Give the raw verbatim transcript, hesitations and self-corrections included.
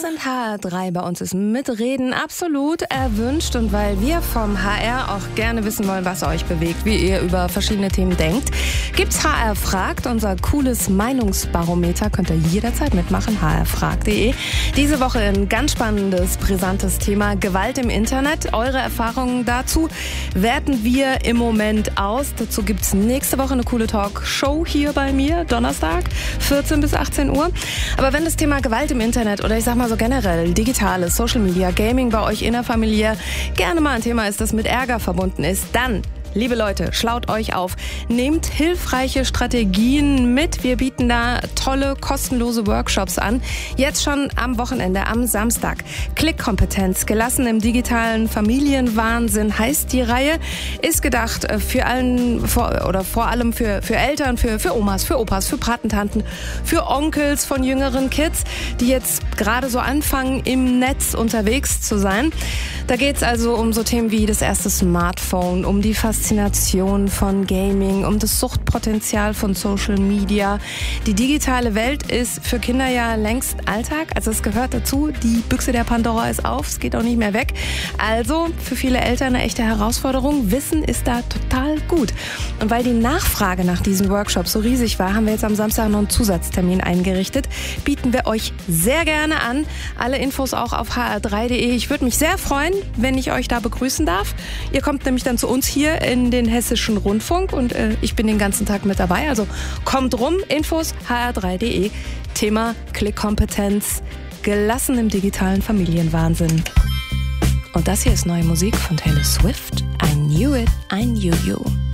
sind H R drei. Bei uns ist Mitreden absolut erwünscht. Und weil wir vom H R auch gerne wissen wollen, was euch bewegt, wie ihr über verschiedene Themen denkt, gibt's H R fragt, unser cooles Meinungsbarometer. Könnt ihr jederzeit mitmachen, h r fragt punkt de. Diese Woche ein ganz spannendes, brisantes Thema: Gewalt im Internet. Eure Erfahrungen dazu werten wir im Moment aus. Dazu gibt's nächste Woche eine coole Talkshow hier bei mir, Donnerstag, vierzehn bis achtzehn Uhr. Aber wenn das Thema Gewalt im Internet oder ich sag mal so generell digitales, Social Media, Gaming bei euch innerfamiliär gerne mal ein Thema ist, das mit Ärger verbunden ist, dann, liebe Leute, schlaut euch auf. Nehmt hilfreiche Strategien mit. Wir bieten da tolle, kostenlose Workshops an. Jetzt schon am Wochenende, am Samstag. Klickkompetenz, gelassen im digitalen Familienwahnsinn heißt die Reihe. Ist gedacht für allen, vor, oder vor allem für, für Eltern, für, für Omas, für Opas, für Patentanten, für Onkels von jüngeren Kids, die jetzt gerade so anfangen, im Netz unterwegs zu sein. Da geht's also um so Themen wie das erste Smartphone, um die Faszination von Gaming, um das Suchtpotenzial von Social Media. Die digitale Welt ist für Kinder ja längst Alltag, also es gehört dazu. Die Büchse der Pandora ist auf, es geht auch nicht mehr weg. Also für viele Eltern eine echte Herausforderung. Wissen ist da total gut. Und weil die Nachfrage nach diesen Workshops so riesig war, haben wir jetzt am Samstag noch einen Zusatztermin eingerichtet. Bieten wir euch sehr gerne an. Alle Infos auch auf h r drei punkt de. Ich würde mich sehr freuen, wenn ich euch da begrüßen darf. Ihr kommt nämlich dann zu uns hier in den Hessischen Rundfunk und äh, ich bin den ganzen Tag mit dabei. Also kommt rum, Infos h r drei punkt de. Thema Klickkompetenz, gelassen im digitalen Familienwahnsinn. Und das hier ist neue Musik von Taylor Swift. I knew it, I knew you.